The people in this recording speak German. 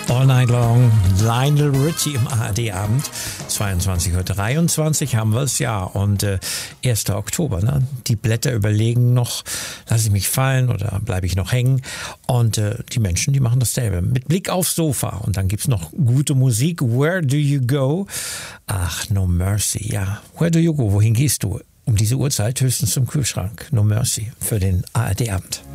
All Night Long, Lionel Richie im ARD-Abend. 22:23 haben wir es, ja. Und 1. Oktober, ne? Die Blätter überlegen noch, lasse ich mich fallen oder bleibe ich noch hängen? Und die Menschen, die machen dasselbe. Mit Blick aufs Sofa. Und dann gibt's noch gute Musik. Where do you go? Ach, No Mercy, ja. Where do you go? Wohin gehst du? Um diese Uhrzeit höchstens zum Kühlschrank. No Mercy für den ARD-Abend.